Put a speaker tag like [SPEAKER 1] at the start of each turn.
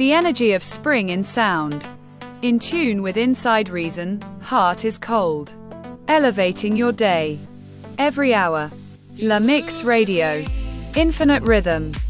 [SPEAKER 1] The energy of spring in sound. In tune with inside reason, heart is cold. Elevating your day. Every hour. La Mix Radio. Infinite rhythm.